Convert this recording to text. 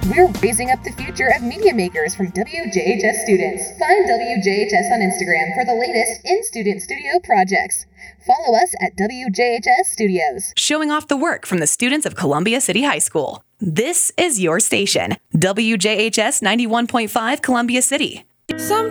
We're raising up the future of media makers from WJHS students. Find WJHS on Instagram for the latest in-student studio projects. Follow us at WJHS Studios. Showing off the work from the students of Columbia City High School. This is your station, WJHS 91.5 Columbia City.